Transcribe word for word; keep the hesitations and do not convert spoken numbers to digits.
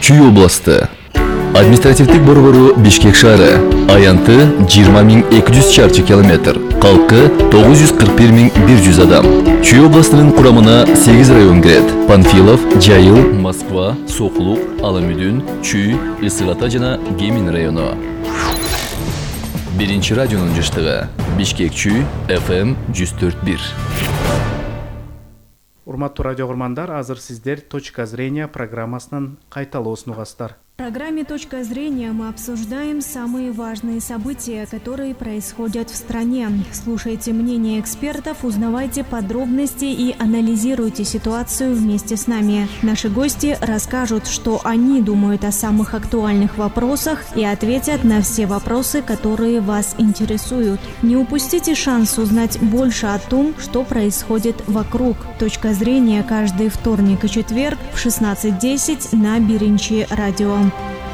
Чүй областы. Административдик борбору Бишкек шаары. Аянты жыйырма миң эки жүз чарчы километр. Калкы тогуз жүз кырк бир миң бир жүз адам. Чүй областынын курамына сегиз район кирет. Панфилов, Жайыл, Москва, Соклук, Аламүдүн, Чүй, Ысык Ата жана Гемин району. Биринчи радионун жыштыгы. Бишкек Чүй, эф эм жүз төрт бир. Урматтуу радио көрмандар, азыр сиздер «Точка зрения» программасынын кайталоосун угасыздар. В программе «Точка зрения» мы обсуждаем самые важные события, которые происходят в стране. Слушайте мнения экспертов, узнавайте подробности и анализируйте ситуацию вместе с нами. Наши гости расскажут, что они думают о самых актуальных вопросах и ответят на все вопросы, которые вас интересуют. Не упустите шанс узнать больше о том, что происходит вокруг. «Точка зрения» каждый вторник и четверг в шестнадцать десять на Биринчи радио.